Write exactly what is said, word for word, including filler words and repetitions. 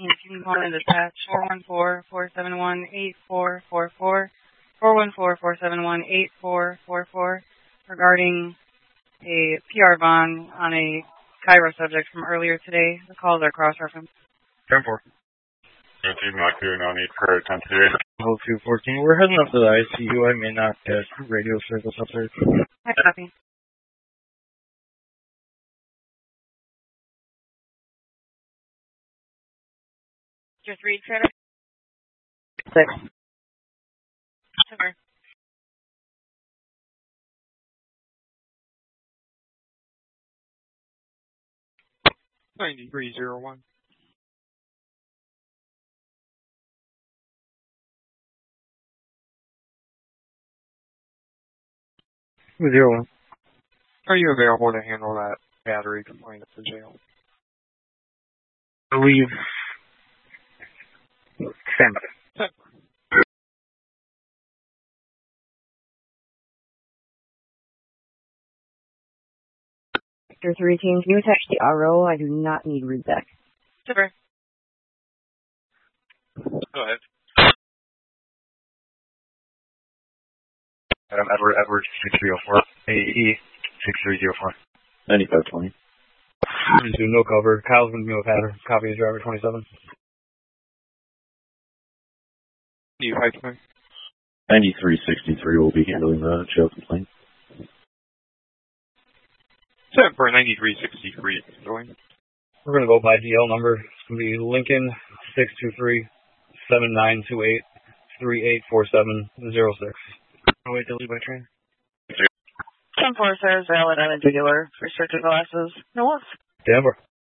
fourteen, if you can call in dispatch four one four, four seven one, eight four four four, four one four, four seven one, eight four four four, regarding a P R bond on a Cairo subject from earlier today. The calls are cross-referenced. ten four. nineteen, not clear, no need for ten two. Hold two fourteen. We're heading up to the I C U. I may not get radio service up there. I copy. Just read, Trader. Six. Super. ninety-three zero one. Zero one. Are you available to handle that battery complaint at the jail? I believe. Stand by. Sector three team, can you attach the R O? I do not need readback. Super. Go ahead. Adam Edward Edward six three zero four. A E six three zero four. ninety-five twenty. thirty-two, no cover. Kyle's going to be with Hatter. Copy of driver twenty-seven. You high twenty. ninety-three sixty-three will be handling the jail complaint. Set for ninety-three sixty-three. Going. We're going to go by D L number. It's going to be Lincoln six two three, seven nine two eight, three eight four seven zero six. Oh, wait, delete by train. ten four, sir, is valid on a dealer. Restricted glasses. No loss. Denver.